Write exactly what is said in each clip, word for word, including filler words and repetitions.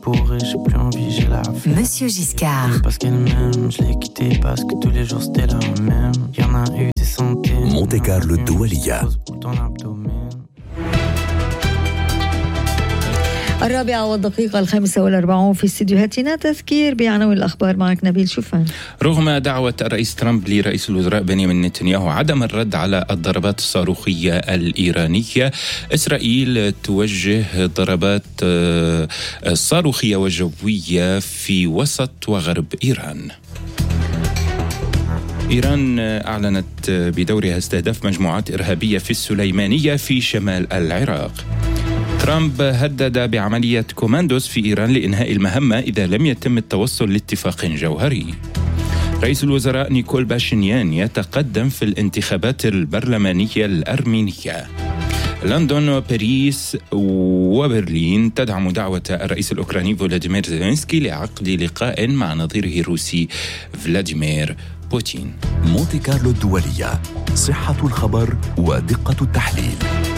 bourré, j'ai plus envie, j'ai la flemme. Monsieur Giscard. Parce qu'elle m'aime, je l'ai quitté parce que tous les jours c'était la même. Y'en a eu des centaines. مونتي كارلو الدولية. الرابعة والدقيقة الخامسة والأربعون في استديوهاتنا. تذكير بعناوين الأخبار معك نبيل شوفان. رغم دعوة الرئيس ترامب لرئيس الوزراء بنيامين نتنياهو عدم الرد على الضربات الصاروخية الإيرانية، إسرائيل توجه ضربات صاروخية وجوية في وسط وغرب إيران. إيران أعلنت بدورها استهداف مجموعات إرهابية في السليمانية في شمال العراق. ترامب هدد بعملية كوماندوس في إيران لإنهاء المهمة إذا لم يتم التوصل لاتفاق جوهري. رئيس الوزراء نيكول باشينيان يتقدم في الانتخابات البرلمانية الأرمينية. لندن وباريس وبرلين تدعم دعوة الرئيس الأوكراني فولاديمير زيلينسكي لعقد لقاء مع نظيره الروسي فلاديمير بوتين. مونتي كارلو الدولية، صحة الخبر ودقة التحليل.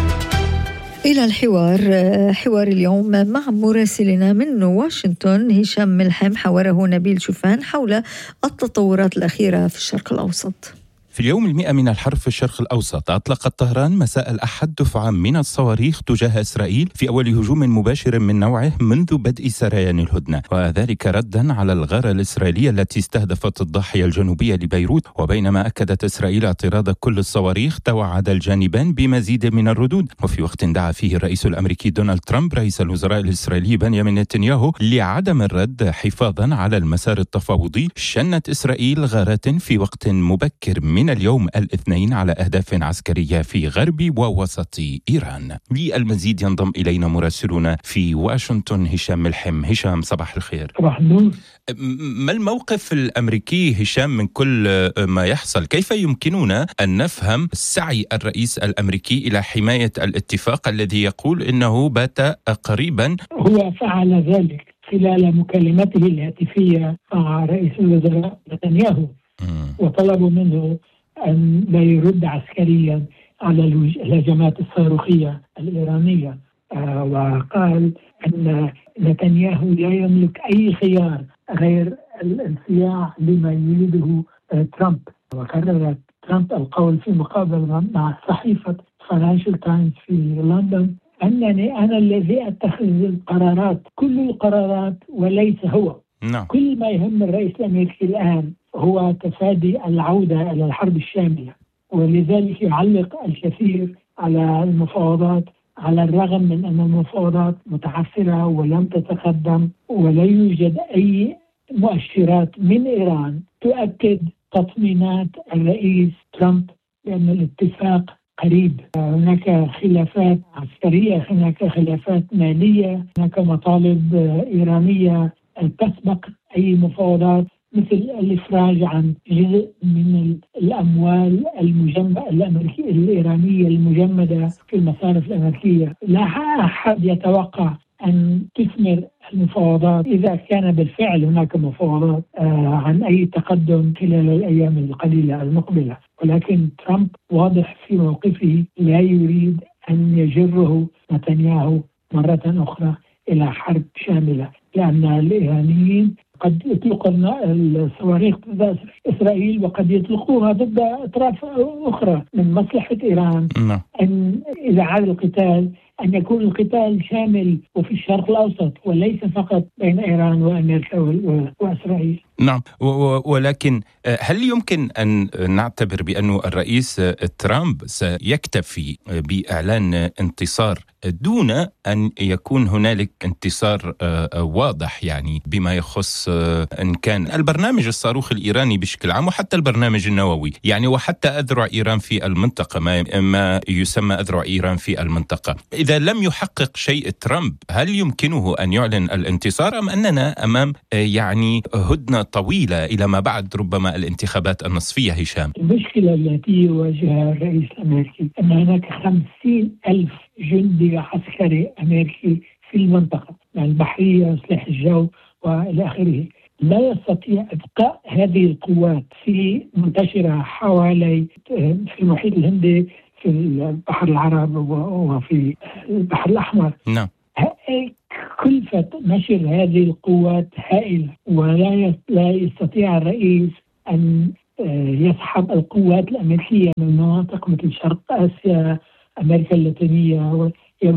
إلى الحوار. حوار اليوم مع مراسلنا من واشنطن هشام ملحم، حوره نبيل شوفان حول التطورات الأخيرة في الشرق الأوسط. في اليوم المئة من الحرب في الشرق الأوسط، أطلقت طهران مساء الأحد دفعة من الصواريخ تجاه إسرائيل في أول هجوم مباشر من نوعه منذ بدء سريان الهدنة، وذلك ردا على الغارة الإسرائيلية التي استهدفت الضاحية الجنوبية لبيروت. وبينما أكدت إسرائيل اعتراض كل الصواريخ، توعد الجانبان بمزيد من الردود. وفي وقت دعا فيه الرئيس الأمريكي دونالد ترامب رئيس الوزراء الإسرائيلي بنيامين نتنياهو لعدم الرد حفاظا على المسار التفاوضي، شنت إسرائيل غارات في وقت مبكر من اليوم الاثنين على أهداف عسكرية في غرب ووسط إيران. للمزيد ينضم إلينا مراسلنا في واشنطن هشام ملحم. هشام، صباح الخير. صباح النور. ما الموقف الأمريكي هشام من كل ما يحصل؟ كيف يمكننا أن نفهم سعي الرئيس الأمريكي إلى حماية الاتفاق الذي يقول إنه بات قريبا؟ هو فعل ذلك خلال مكالمته الهاتفية مع رئيس الوزراء نتنياهو، وطلبوا منه أن لا يرد عسكريا على الهجمات الصاروخية الإيرانية. آه وقال أن نتنياهو لا يملك أي خيار غير الانصياع لما يريده آه ترامب. وكرر ترامب القول في مقابلة مع صحيفة فاينانشال تايمز في لندن أنني أنا الذي أتخذ القرارات، كل القرارات وليس هو. نعم. كل ما يهم الرئيس الأمريكي الآن هو تفادي العودة إلى الحرب الشاملة، ولذلك يعلق الكثير على المفاوضات، على الرغم من أن المفاوضات متعثرة ولم تتقدم، ولا يوجد أي مؤشرات من إيران تؤكد تطمينات الرئيس ترامب بأن الاتفاق قريب. هناك خلافات عسكرية، هناك خلافات مالية، هناك مطالب إيرانية تسبق أي مفاوضات، مثل الإفراج عن جزء من الأموال المجمدة الأمريكية الإيرانية المجمدة في المصارف الأمريكية. لا أحد يتوقع أن تثمر المفاوضات إذا كان بالفعل هناك مفاوضات عن أي تقدم خلال الأيام القليلة المقبلة، ولكن ترامب واضح في موقفه، لا يريد أن يجره نتنياهو مرة أخرى إلى حرب شاملة، لأن الإيرانيين قد يطلقون الصواريخ ضد إسرائيل وقد يطلقوها ضد أطراف أخرى. من مصلحة إيران أن إذا عاد القتال أن يكون القتال شامل وفي الشرق الأوسط، وليس فقط بين إيران وأمريكا وإسرائيل. نعم، ولكن هل يمكن أن نعتبر بأن الرئيس ترامب سيكتفي بإعلان انتصار دون أن يكون هنالك انتصار واضح، يعني بما يخص إن كان البرنامج الصاروخي الإيراني بشكل عام وحتى البرنامج النووي، يعني وحتى أذرع إيران في المنطقة، ما يسمى أذرع إيران في المنطقة؟ إذا لم يحقق شيء ترامب، هل يمكنه أن يعلن الانتصار أم أننا أمام يعني هدنة طويلة إلى ما بعد ربما الانتخابات النصفية؟ هشام، المشكلة التي يواجهها الرئيس الأمريكي أن هناك خمسين ألف جندي عسكري أمريكي في المنطقة، يعني البحرية وسلاح الجو وإلى آخره. لا يستطيع إبقاء هذه القوات في منتشرة حوالي في المحيط الهندي، في البحر العربي وفي البحر الأحمر. نعم. كلفة نشر هذه القوات هائلة، ولا لا يستطيع الرئيس أن يسحب القوات الأمريكية من مناطق مثل شرق آسيا، أمريكا اللاتينية،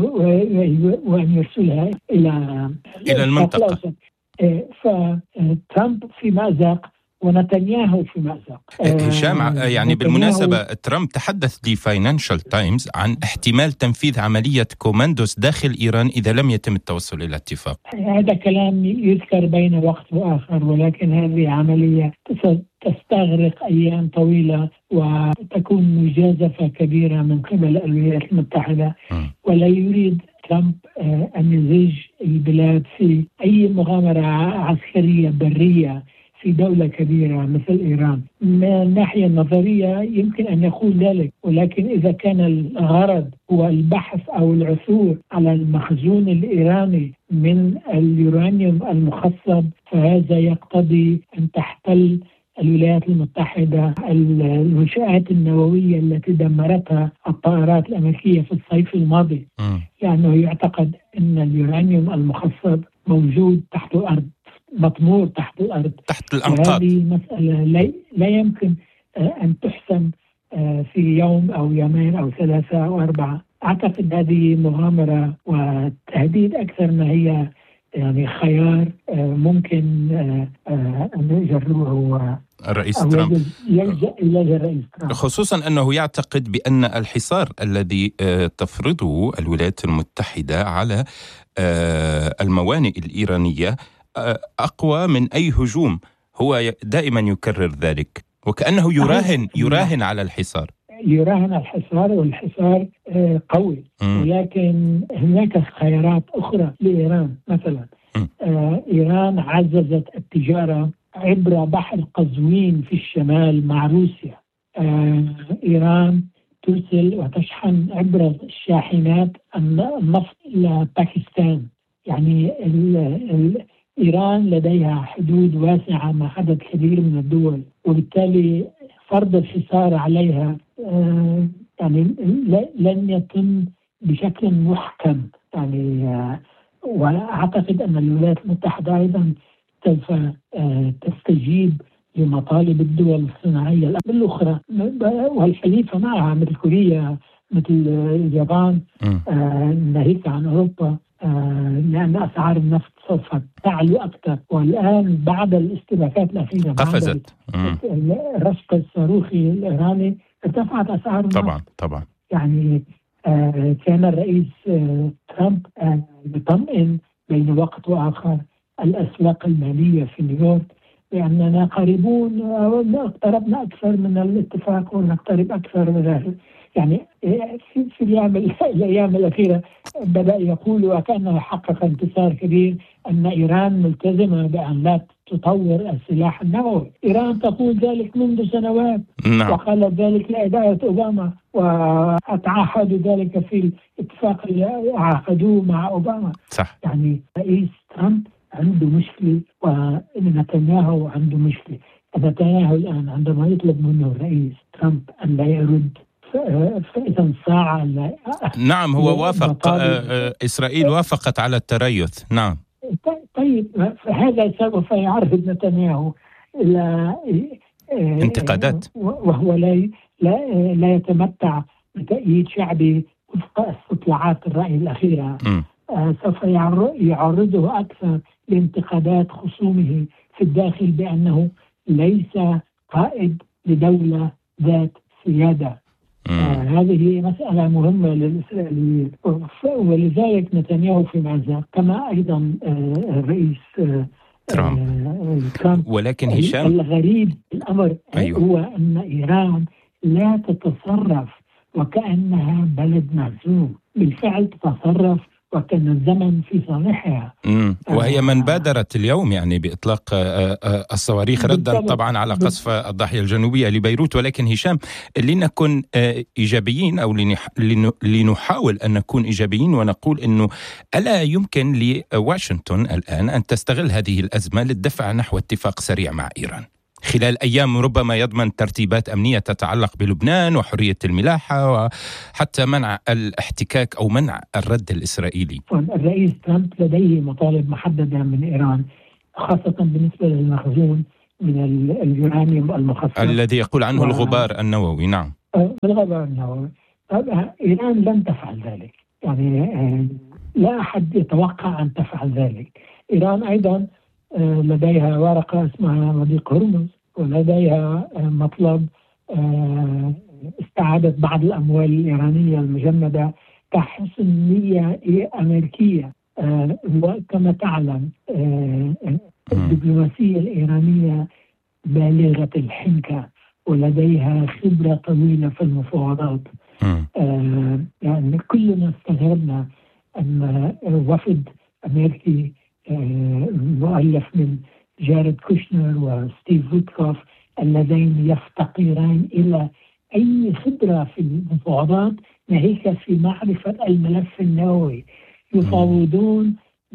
وأن يرسلها إلى إلى المنطقة. فترامب في مأزق ونتنياهو في مأزق. هشام، يعني بالمناسبة ترامب تحدث لي فاينانشال تايمز عن احتمال تنفيذ عملية كوماندوس داخل إيران إذا لم يتم التوصل إلى اتفاق. هذا كلام يذكر بين وقت وآخر، ولكن هذه عملية تستغرق أيام طويلة وتكون مجازفة كبيرة من قبل الولايات المتحدة، ولا يريد ترامب أن يزج البلاد في أي مغامرة عسكرية برية في دولة كبيرة مثل إيران. من الناحية النظرية يمكن أن يقول ذلك، ولكن إذا كان الغرض هو البحث أو العثور على المخزون الإيراني من اليورانيوم المخصب، فهذا يقتضي أن تحتل الولايات المتحدة المنشآت النووية التي دمرتها الطائرات الأمريكية في الصيف الماضي، لأنه يعتقد أن اليورانيوم المخصب موجود تحت الأرض، مطمور تحت الأرض، تحت الأنقاض. هذه مسألة لا يمكن أن تحسم في يوم أو يومين أو ثلاثة أو أربعة. أعتقد هذه مغامرة وتهديد أكثر ما هي يعني خيار ممكن أن يجربه الرئيس ترامب، يلجأ إليه الرئيس ترامب، خصوصا أنه يعتقد بأن الحصار الذي تفرضه الولايات المتحدة على الموانئ الإيرانية أقوى من أي هجوم. هو دائما يكرر ذلك، وكأنه يراهن يراهن على الحصار يراهن الحصار والحصار قوي. م. ولكن هناك خيارات أخرى لإيران. مثلا آه إيران عززت التجارة عبر بحر قزوين في الشمال مع روسيا. آه إيران ترسل وتشحن عبر الشاحنات النفط إلى باكستان. يعني ال ال إيران لديها حدود واسعة مع عدد كبير من الدول، وبالتالي فرض الحصار عليها آه يعني لن يتم بشكل محكم. يعني آه وأعتقد أن الولايات المتحدة أيضا سوف آه تستجيب لمطالب الدول الصناعية الأخرى والحليفة معها مثل كوريا، مثل اليابان، آه ناهيك عن أوروبا، آه لأن أسعار النفط سوف تعلو أكثر. والآن بعد الاستباكات الأخيرة قفزت الرشق الصاروخي الإيراني ارتفعت أسعار النفط. طبعا طبعا يعني آه كان الرئيس آه ترامب آه يطمئن بين وقت وآخر الأسواق المالية في نيويورك لأننا قريبون اقتربنا أكثر من الاتفاق ونقترب أكثر من ذلك. يعني في, في الأيام, الأيام الأخيرة بدأ يقول وكأنه حقق انتصار كبير أن إيران ملتزمة بأن لا تطور السلاح النووي. إيران تقول ذلك منذ سنوات. نعم. وقال ذلك لإدارة أوباما وأتعهدوا ذلك في الاتفاق اللي عقدوه مع أوباما. صح. يعني رئيس ترامب عنده مشكلة ونتنياهو عنده مشكلة. نتنياهو الآن عندما يطلب منه الرئيس ترامب أن لا يرد فإذا ساعة لا. نعم هو وافق. إسرائيل وافقت على التريث. نعم. طيب فهذا سوف يعرض نتنياهو إلى انتقادات، وهو لا لا لا يتمتع بتأييد شعبي وفق استطلاعات الرأي الأخيرة. م. سوف يعرضه أكثر لانتقادات خصومه في الداخل بأنه ليس قائد لدولة ذات سيادة. آه هذه مسألة مهمة للإسرائيليين، ولذلك نتنياهو في مأزق كما أيضا آه الرئيس آه ترامب. آه ترامب. ولكن هشام الغريب الأمر أيوه. هو أن إيران لا تتصرف وكأنها بلد معزول، بالفعل تتصرف وكان الزمن في صالحها. امم وهي من بادرت اليوم يعني بإطلاق الصواريخ ردا طبعا على قصف الضاحية الجنوبية لبيروت. ولكن هشام لنكن إيجابيين أو لنحاول أن نكون إيجابيين ونقول أنه ألا يمكن لواشنطن الآن أن تستغل هذه الأزمة للدفع نحو اتفاق سريع مع إيران؟ خلال أيام ربما يضمن ترتيبات أمنية تتعلق بلبنان وحرية الملاحة وحتى منع الاحتكاك أو منع الرد الإسرائيلي. الرئيس ترامب لديه مطالب محددة من إيران، خاصة بالنسبة للمخزون من اليورانيوم المخصص الذي يقول عنه و... الغبار النووي. نعم، الغبار النووي. إيران لن تفعل ذلك، يعني لا أحد يتوقع أن تفعل ذلك. إيران أيضا لديها ورقة اسمها مضيق هرمز، ولديها مطلب استعادة بعض الأموال الإيرانية المجمدة كحسن نية أمريكية. وكما تعلم الدبلوماسية الإيرانية بالغة الحنكة ولديها خبرة طويلة في المفاوضات. آه يعني كلنا استغربنا أن وفد أمريكي آه مؤلف من جارد كوشنر وستيف ويتكوف اللذين يفتقران إلى أي خبرة في المفاوضات ناهيك في معرفة الملف النووي. يفاوضون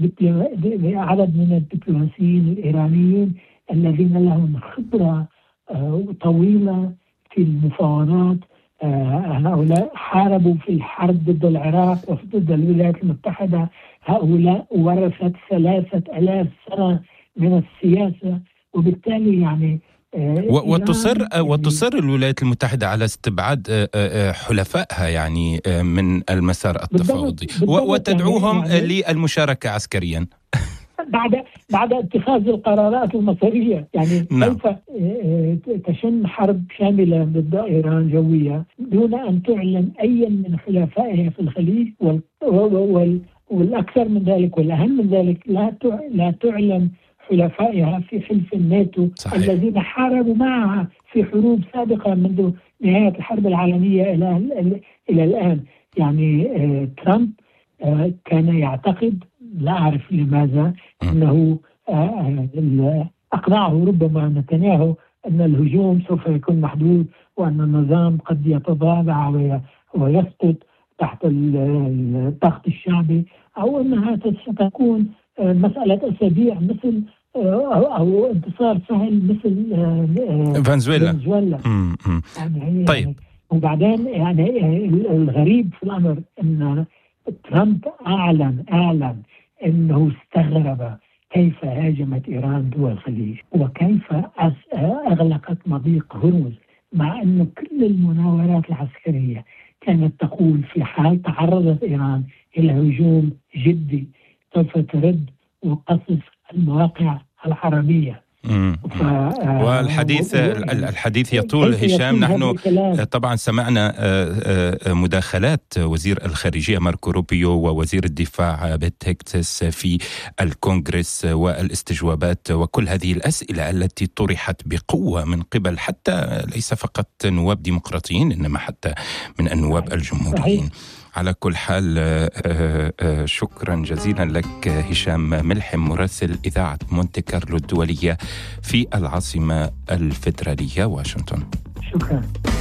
عدد من الدبلوماسيين الإيرانيين الذين لهم خبرة آه طويلة في المفاوضات. آه هؤلاء حاربوا في الحرب ضد العراق وضد الولايات المتحدة. هؤلاء ورثت ثلاثة ألاف سنة من السياسة، وبالتالي يعني آه وتصر وتصر الولايات المتحدة على استبعاد حلفائها يعني من المسار التفاوضي وتدعوهم يعني للمشاركة عسكريا بعد بعد اتخاذ القرارات المصيرية. يعني نعم. كيف تشن حرب شاملة ضد إيران جوية دون أن تعلن أي من حلفائها في الخليج، وال وال والأكثر من ذلك والأهم من ذلك لا لا تعلن حلفائها في حلف الناتو. صحيح. الذين حاربوا معها في حروب سابقة منذ نهاية الحرب العالمية إلى إلى الآن. يعني ترامب كان يعتقد، لا أعرف لماذا، أنه أقنعه ربما نتنياهو أن الهجوم سوف يكون محدود وأن النظام قد يتضاضع ويسقط تحت الضغط الشعبي، أو أنها ستكون مسألة أسابيع مثل أو انتصار سهل مثل فنزويلا. فنزويلا. يعني طيب. يعني وبعدين يعني الغريب في الأمر أن ترامب أعلن أعلن أنه استغرب كيف هاجمت إيران دول الخليج وكيف أغلقت مضيق هرمز، مع أن كل المناورات العسكرية كانت تقول في حال تعرضت إيران إلى هجوم جدي سوف ترد وقصف المواقع العربية. ف... والحديث الحديث يطول هشام. نحن طبعا سمعنا مداخلات وزير الخارجية ماركو روبيو ووزير الدفاع بيت هيكسس في الكونغرس والاستجوابات وكل هذه الأسئلة التي طرحت بقوة من قبل حتى ليس فقط نواب ديمقراطيين إنما حتى من النواب الجمهوريين. على كل حال شكرا جزيلا لك هشام ملحم مراسل إذاعة مونتي كارلو الدولية في العاصمة الفيدرالية واشنطن. شكرا.